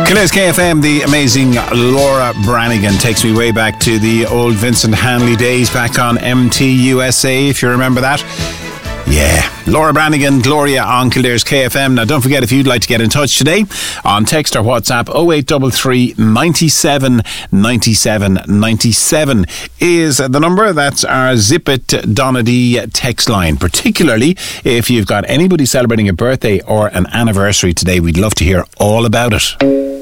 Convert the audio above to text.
Kildare KFM, the amazing Laura Branigan takes me way back to the old Vincent Hanley days back on MTUSA, if you remember that. Yeah, Laura Branigan, Gloria on Kildare's KFM. Now don't forget, if you'd like to get in touch today on text or WhatsApp, 0833 97 97 97 is the number. That's our Zip It Donady text line. Particularly if you've got anybody celebrating a birthday or an anniversary today, we'd love to hear all about it.